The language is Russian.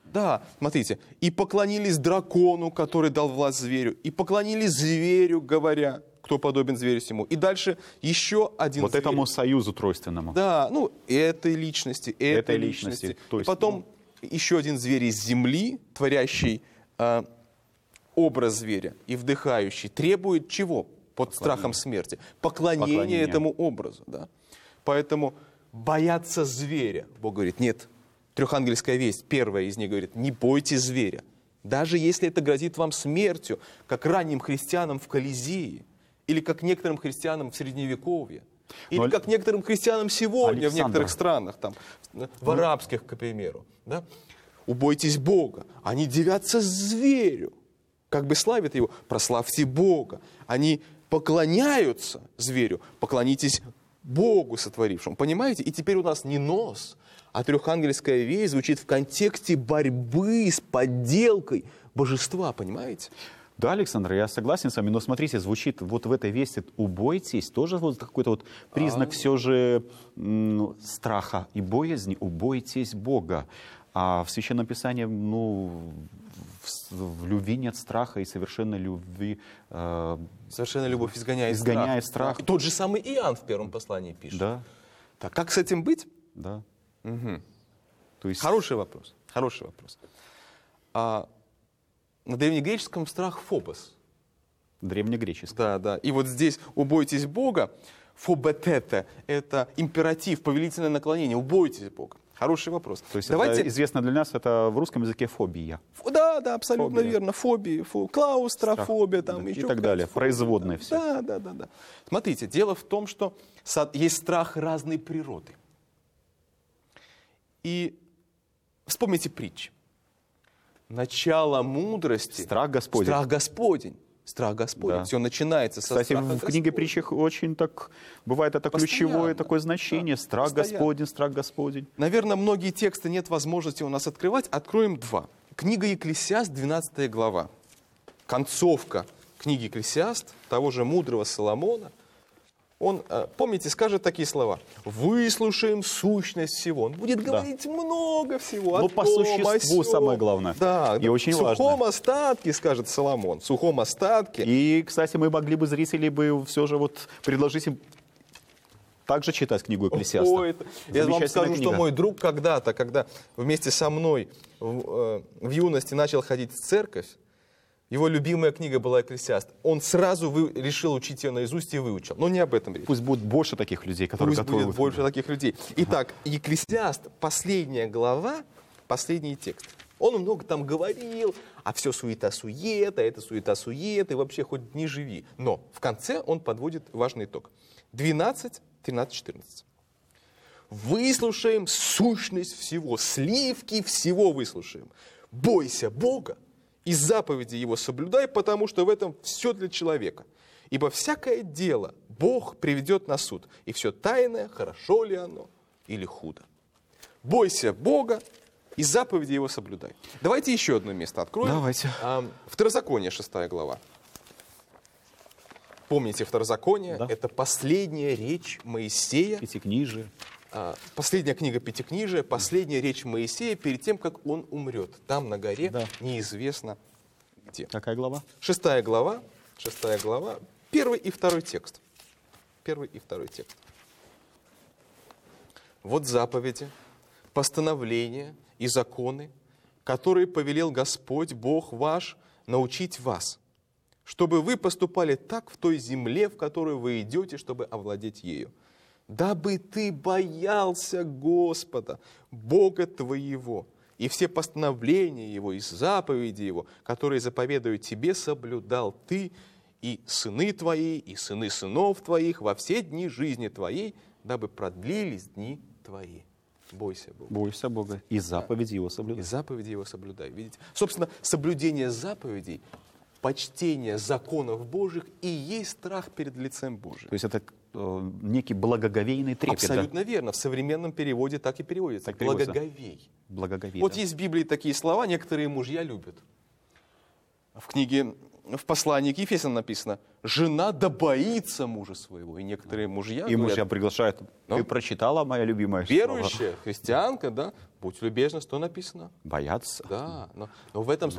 Да, смотрите. «И поклонились дракону, который дал власть зверю, и поклонились зверю, говоря, кто подобен зверю сему». И дальше еще один Вот зверь. этому союзу тройственному. Да, ну, этой личности, этой личности. То И есть, потом еще один зверь из земли, творящий образ зверя и вдыхающий, требует чего? Под страхом смерти. Поклонение этому образу. Да? Поэтому бояться зверя. Бог говорит, нет. Трехангельская весть, первая из них говорит, не бойтесь зверя. Даже если это грозит вам смертью, как ранним христианам в Колизее, или как некоторым христианам в Средневековье, или как некоторым христианам сегодня в некоторых странах, там, в арабских, к примеру. Да? Убойтесь Бога. Они дивятся зверю, как бы славят его. Прославьте Бога. Они поклоняются зверю. Поклонитесь Богу сотворившему. Понимаете? И теперь у нас не нос, а трехангельская весть звучит в контексте борьбы с подделкой божества. Понимаете? Да, Александр, я согласен с вами, но смотрите, звучит вот в этой вести «убойтесь», тоже вот какой-то вот признак все же страха и боязни, «убойтесь Бога». А в Священном Писании, в любви нет страха, и совершенной любви... Совершенная любовь изгоняет страх. Да. Тот же самый Иоанн в первом послании пишет. Да. Так, как с этим быть? Да. Угу. То есть... Хороший вопрос. Хороший вопрос. На древнегреческом страх фобос. Древнегреческий. Да, да. И вот здесь «убойтесь Бога», фобетете, это императив, повелительное наклонение. Убойтесь Бога. Хороший вопрос. То есть давайте... это известно для нас, это в русском языке фобия. Да, да, абсолютно верно. Фобия, клаустрофобия, там да, еще и так далее. Производные все. Да. Смотрите, дело в том, что есть страх разной природы. И вспомните притчи. Начало мудрости. Страх Господень. Страх Господень. Страх Господень. Да. Все начинается со страха Господня. Кстати, в книге притчах очень так, бывает это ключевое такое значение. Да, страх Господень, страх Господень. Наверное, многие тексты нет возможности у нас открывать. Откроем два. Книга Екклесиаст, 12 глава. Концовка книги Екклесиаст, того же мудрого Соломона. Он, помните, скажет такие слова. «Выслушаем сущность всего». Он будет говорить много всего. Но по существу самое главное. Да, и очень важно. В сухом остатке, скажет Соломон. В сухом остатке. И, кстати, мы могли бы, зрители, бы все же вот предложить им также читать книгу Екклесиаста. Я вам скажу, что мой друг когда-то, когда вместе со мной в юности начал ходить в церковь, его любимая книга была «Екклесиаст». Он сразу решил учить ее наизусть и выучил. Но не об этом речь. Пусть будет больше таких людей, которые готовы. Пусть будет больше таких людей. Итак, «Екклесиаст», последняя глава, последний текст. Он много там говорил, а все суета-суета, это суета-суета, и вообще хоть не живи. Но в конце он подводит важный итог. 12, 13, 14. «Выслушаем сущность всего, сливки всего выслушаем. Бойся Бога, и заповеди Его соблюдай, потому что в этом все для человека. Ибо всякое дело Бог приведет на суд, и все тайное, хорошо ли оно или худо. Бойся Бога и заповеди Его соблюдай». Давайте еще одно место откроем. Давайте. Второзаконие, 6 глава. Помните, Второзаконие — это последняя речь Моисея. Пятикнижие. Последняя книга Пятикнижия, последняя речь Моисея перед тем, как он умрет. Там на горе, неизвестно где. Какая глава? 6 глава, 6 глава, 1 и 2 текст. 1 и 2 текст. «Вот заповеди, постановления и законы, которые повелел Господь, Бог ваш, научить вас, чтобы вы поступали так в той земле, в которую вы идете, чтобы овладеть ею. Дабы ты боялся Господа, Бога твоего, и все постановления Его, и заповеди Его, которые заповедуют тебе, соблюдал ты, и сыны твои, и сыны сынов твоих во все дни жизни твоей, дабы продлились дни твои». Бойся Бога. Бойся Бога. И заповеди Его соблюдай. И заповеди Его соблюдай. Видите? Собственно, соблюдение заповедей, почтение законов Божьих и есть страх перед лицем Божьим. То есть это некий благоговейный трепет. Абсолютно верно. В современном переводе так и переводится. Благоговей. Благоговей. Вот есть в Библии такие слова, некоторые мужья любят. В послании к Ефесянам написано: «Жена да боится мужа своего». И некоторые мужья И говорят, мужья приглашают. Ты прочитала, моя любимая? Верующая, христианка, да, Будь любезна, что написано? Бояться. Да, но в этом